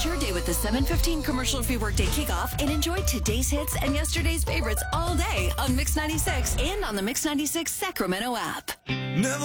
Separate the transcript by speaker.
Speaker 1: Start your day with the 7:15 commercial-free workday kickoff and enjoy today's hits and yesterday's favorites all day on Mix 96 and on the Mix 96 Sacramento app.
Speaker 2: Never